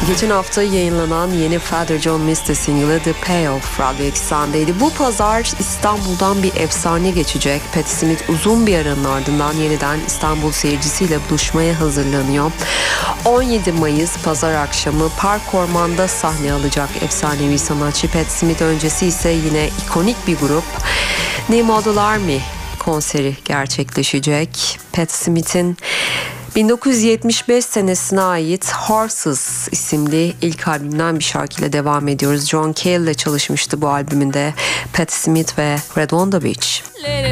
Geçen hafta yayınlanan yeni Father John Misty single'ı The Payoff radyo eksenindeydi. Bu pazar İstanbul'dan bir efsane geçecek. Patti Smith uzun bir aranın ardından yeniden İstanbul seyircisiyle buluşmaya hazırlanıyor. 17 Mayıs pazar akşamı Park Orman'da sahne alacak efsanevi sanatçı. Patti Smith öncesi ise yine ikonik bir grup New Model Army konseri gerçekleşecek. Patti Smith'in 1975 senesine ait Horses isimli ilk albümden bir şarkıyla devam ediyoruz. John Cale ile çalışmıştı bu albümünde Patti Smith ve Red on the Beach.